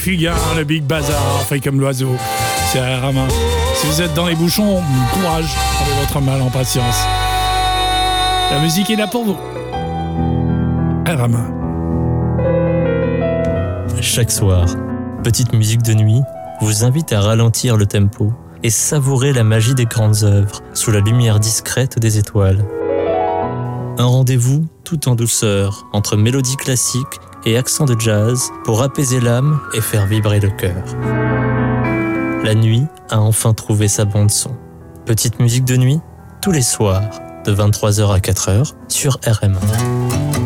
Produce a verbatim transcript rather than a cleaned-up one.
fugain, le Big Bazar, fait comme l'oiseau. C'est R M un. Si vous êtes dans les bouchons, courage avec votre mal en patience. La musique est là pour vous. R M un. Chaque soir, Petite Musique de Nuit vous invite à ralentir le tempo et savourer la magie des grandes œuvres sous la lumière discrète des étoiles. Un rendez-vous tout en douceur entre mélodie classique et accent de jazz pour apaiser l'âme et faire vibrer le cœur. La nuit a enfin trouvé sa bande-son. Petite Musique de Nuit, tous les soirs, de vingt-trois heures à quatre heures, sur R M un.